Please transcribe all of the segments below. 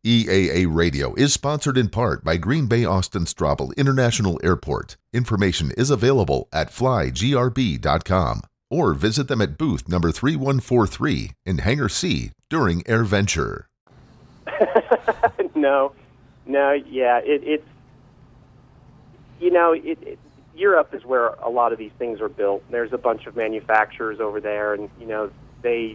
EAA Radio is sponsored in part by Green Bay Austin Straubel International Airport. Information is available at flygrb.com or visit them at booth number 3143 in Hangar C during AirVenture. No, yeah, it's Europe is where a lot of these things are built. There's a bunch of manufacturers over there, and they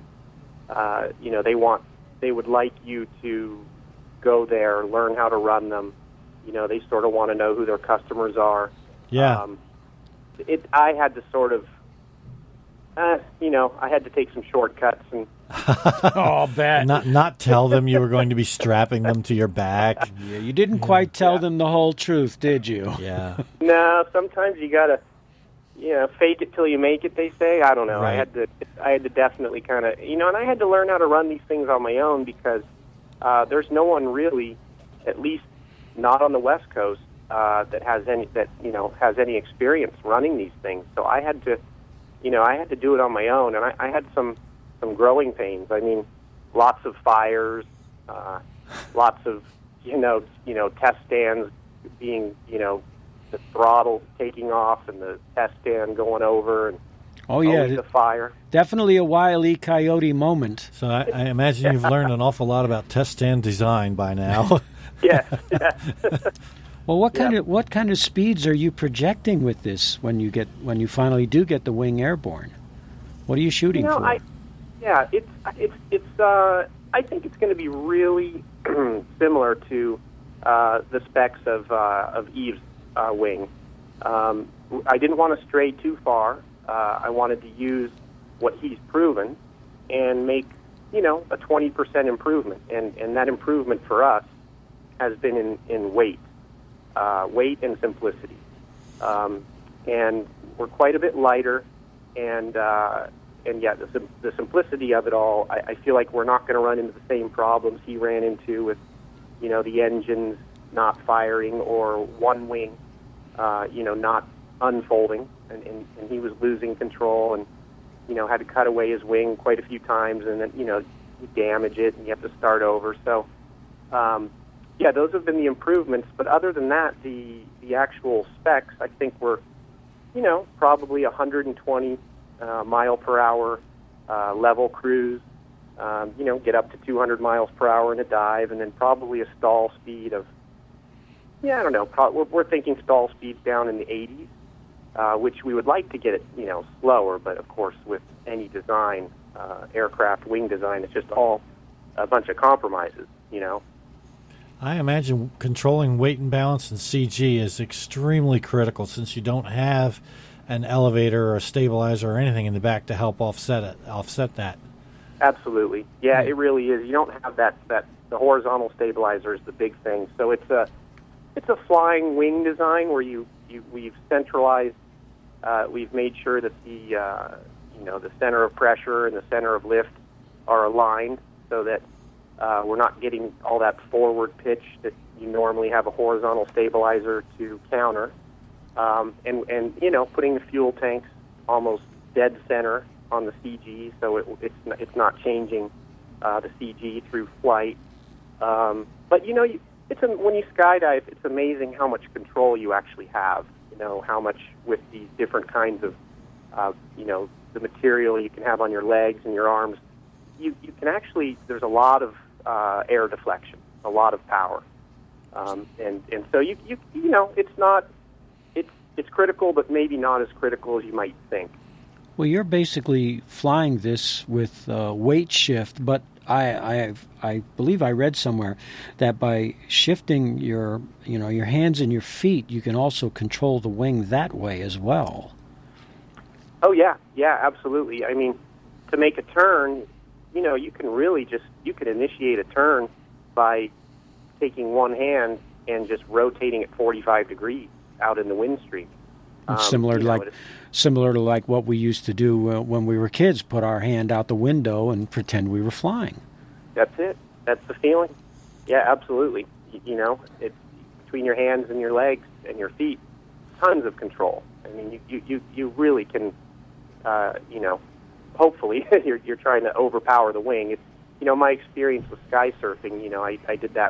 would like you to go there, learn how to run them. They sort of want to know who their customers are. Yeah. I had to sort of, I had to take some shortcuts and. Oh, bad. Not tell them you were going to be strapping them to your back. Yeah, you didn't quite tell them the whole truth, did you? Yeah. No, sometimes you gotta, fake it till you make it. They say. I don't know. Right. I had to definitely kind of, and I had to learn how to run these things on my own because there's no one really, at least not on the West Coast, that has any experience running these things. So I had to, do it on my own, and I had some growing pains. I mean, lots of fires, lots of test stands being the throttle taking off and the test stand going over, and the fire. Definitely a Wile E. Coyote moment. So I imagine you've learned an awful lot about test stand design by now. Yeah. Well, what kind of speeds are you projecting with this when you finally do get the wing airborne? What are you shooting for? I think it's going to be really similar to the specs of Eve's wing. I didn't want to stray too far. I wanted to use what he's proven and make a 20% improvement, and that improvement for us has been in weight and simplicity, and we're quite a bit lighter, and the simplicity of it all, I feel like we're not going to run into the same problems he ran into with, the engines not firing or one wing, not unfolding, and he was losing control and, had to cut away his wing quite a few times, and then, you damage it and you have to start over. So, those have been the improvements. But other than that, the actual specs, I think were, probably 120 mile per hour level cruise, get up to 200 miles per hour in a dive, and then probably a stall speed of, I don't know, we're thinking stall speeds down in the 80s, which we would like to get it, slower, but of course with any design, aircraft wing design, it's just all a bunch of compromises, I imagine controlling weight and balance in CG is extremely critical since you don't have an elevator or a stabilizer or anything in the back to help offset that. Absolutely. Yeah, it really is. You don't have that the horizontal stabilizer is the big thing. So it's a flying wing design where we've centralized, we've made sure that the center of pressure and the center of lift are aligned so that we're not getting all that forward pitch that you normally have a horizontal stabilizer to counter. And putting the fuel tanks almost dead center on the CG, so it's not changing the CG through flight. But when you skydive, it's amazing how much control you actually have. How much with these different kinds of the material you can have on your legs and your arms. You can actually, there's a lot of air deflection, a lot of power, and so it's not. It's critical, but maybe not as critical as you might think. Well, you're basically flying this with weight shift, but I believe I read somewhere that by shifting your hands and your feet, you can also control the wing that way as well. Oh yeah, absolutely. I mean, to make a turn, you can really you can initiate a turn by taking one hand and just rotating it 45 degrees out in the wind stream. Similar to like what we used to do when we were kids, put our hand out the window and pretend we were flying. That's it. That's the feeling. Yeah, absolutely. It's between your hands and your legs and your feet, tons of control. I mean, you really can, hopefully you're trying to overpower the wing. It's, my experience with sky surfing, I did that